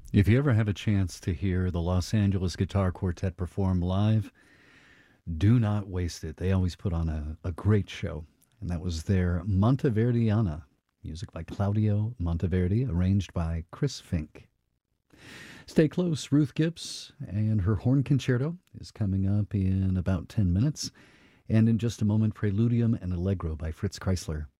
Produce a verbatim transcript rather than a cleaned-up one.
If you ever have a chance to hear the Los Angeles Guitar Quartet perform live, do not waste it. They always put on a, a great show. And that was their Monteverdiana, music by Claudio Monteverdi, arranged by Chris Fink. Stay close. Ruth Gibbs and her horn concerto is coming up in about ten minutes. And in just a moment, Preludium and Allegro by Fritz Kreisler.